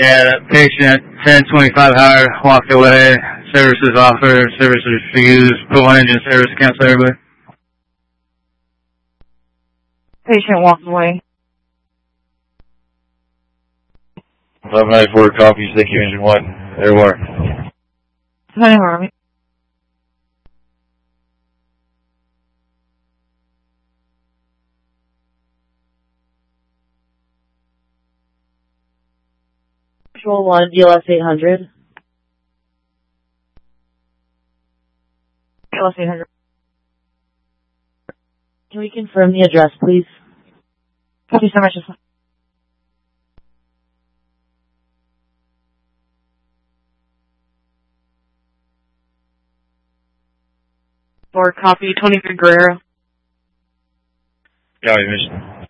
Yeah, that patient 1025 Howard walked away. Services offered, services refused. Put one engine service, cancel everybody. Patient walked away. 1194 copies, thank you, engine 1. There we are. Honey Harvey. Control 1, DLS 800. DLS 800. Can we confirm the address, please? Thank you so much. For copy 23 Guerrero. Copy, mission.